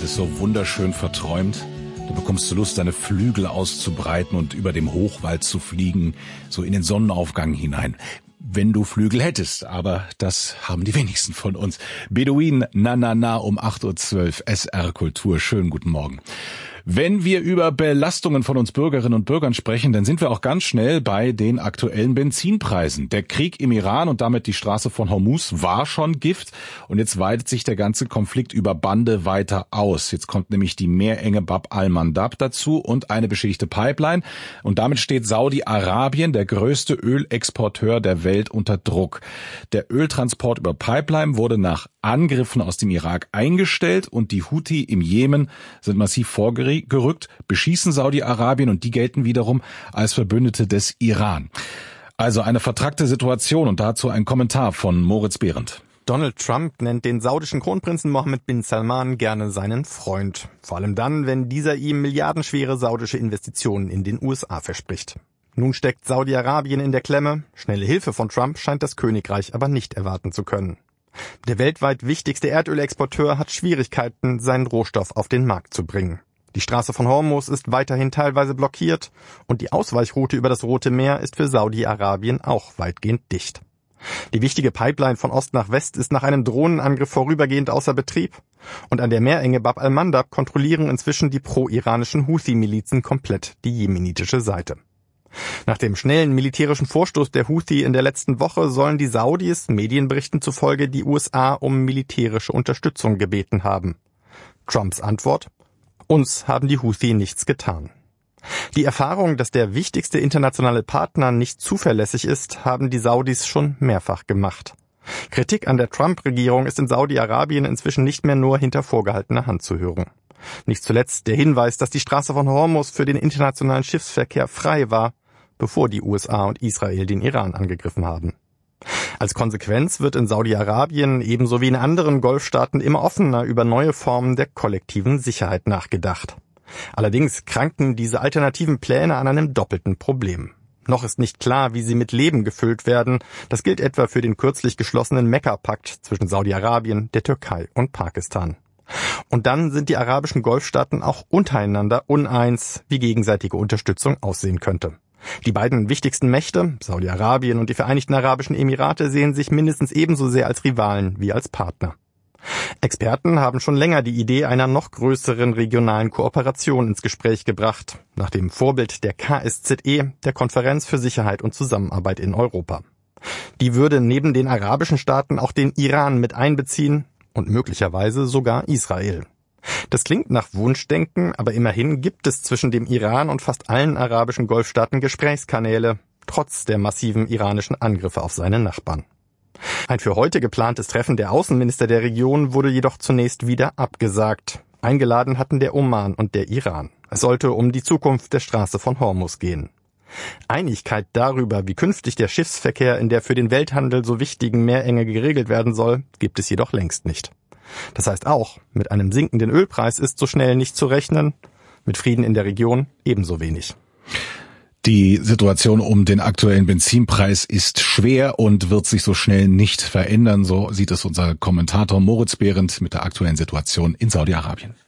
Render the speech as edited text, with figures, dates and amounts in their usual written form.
ist so wunderschön verträumt. Da bekommst du Lust, deine Flügel auszubreiten und über dem Hochwald zu fliegen, so in den Sonnenaufgang hinein. Wenn du Flügel hättest, aber das haben die wenigsten von uns. Beduin, na na na um 8.12 Uhr, SR Kultur. Schönen guten Morgen. Wenn wir über Belastungen von uns Bürgerinnen und Bürgern sprechen, dann sind wir auch ganz schnell bei den aktuellen Benzinpreisen. Der Krieg im Iran und damit die Straße von Hormuz war schon Gift und jetzt weitet sich der ganze Konflikt über Bande weiter aus. Jetzt kommt nämlich die Meerenge Bab al-Mandab dazu und eine beschädigte Pipeline und damit steht Saudi-Arabien, der größte Ölexporteur der Welt, unter Druck. Der Öltransport über Pipeline wurde nach Angriffen aus dem Irak eingestellt und die Houthi im Jemen sind massiv vorgerückt, beschießen Saudi-Arabien und die gelten wiederum als Verbündete des Iran. Also eine vertrackte Situation und dazu ein Kommentar von Moritz Behrendt. Donald Trump nennt den saudischen Kronprinzen Mohammed bin Salman gerne seinen Freund. Vor allem dann, wenn dieser ihm milliardenschwere saudische Investitionen in den USA verspricht. Nun steckt Saudi-Arabien in der Klemme. Schnelle Hilfe von Trump scheint das Königreich aber nicht erwarten zu können. Der weltweit wichtigste Erdölexporteur hat Schwierigkeiten, seinen Rohstoff auf den Markt zu bringen. Die Straße von Hormuz ist weiterhin teilweise blockiert und die Ausweichroute über das Rote Meer ist für Saudi-Arabien auch weitgehend dicht. Die wichtige Pipeline von Ost nach West ist nach einem Drohnenangriff vorübergehend außer Betrieb und an der Meerenge Bab al-Mandab kontrollieren inzwischen die pro-iranischen Houthi-Milizen komplett die jemenitische Seite. Nach dem schnellen militärischen Vorstoß der Houthi in der letzten Woche sollen die Saudis, Medienberichten zufolge, die USA um militärische Unterstützung gebeten haben. Trumps Antwort: Uns haben die Houthi nichts getan. Die Erfahrung, dass der wichtigste internationale Partner nicht zuverlässig ist, haben die Saudis schon mehrfach gemacht. Kritik an der Trump-Regierung ist in Saudi-Arabien inzwischen nicht mehr nur hinter vorgehaltener Hand zu hören. Nicht zuletzt der Hinweis, dass die Straße von Hormuz für den internationalen Schiffsverkehr frei war, bevor die USA und Israel den Iran angegriffen haben. Als Konsequenz wird in Saudi-Arabien ebenso wie in anderen Golfstaaten immer offener über neue Formen der kollektiven Sicherheit nachgedacht. Allerdings kranken diese alternativen Pläne an einem doppelten Problem. Noch ist nicht klar, wie sie mit Leben gefüllt werden. Das gilt etwa für den kürzlich geschlossenen Mekka-Pakt zwischen Saudi-Arabien, der Türkei und Pakistan. Und dann sind die arabischen Golfstaaten auch untereinander uneins, wie gegenseitige Unterstützung aussehen könnte. Die beiden wichtigsten Mächte, Saudi-Arabien und die Vereinigten Arabischen Emirate, sehen sich mindestens ebenso sehr als Rivalen wie als Partner. Experten haben schon länger die Idee einer noch größeren regionalen Kooperation ins Gespräch gebracht, nach dem Vorbild der KSZE, der Konferenz für Sicherheit und Zusammenarbeit in Europa. Die würde neben den arabischen Staaten auch den Iran mit einbeziehen und möglicherweise sogar Israel. Das klingt nach Wunschdenken, aber immerhin gibt es zwischen dem Iran und fast allen arabischen Golfstaaten Gesprächskanäle, trotz der massiven iranischen Angriffe auf seine Nachbarn. Ein für heute geplantes Treffen der Außenminister der Region wurde jedoch zunächst wieder abgesagt. Eingeladen hatten der Oman und der Iran. Es sollte um die Zukunft der Straße von Hormuz gehen. Einigkeit darüber, wie künftig der Schiffsverkehr in der für den Welthandel so wichtigen Meerenge geregelt werden soll, gibt es jedoch längst nicht. Das heißt auch, mit einem sinkenden Ölpreis ist so schnell nicht zu rechnen, mit Frieden in der Region ebenso wenig. Die Situation um den aktuellen Benzinpreis ist schwer und wird sich so schnell nicht verändern. So sieht es unser Kommentator Moritz Behrendt mit der aktuellen Situation in Saudi-Arabien.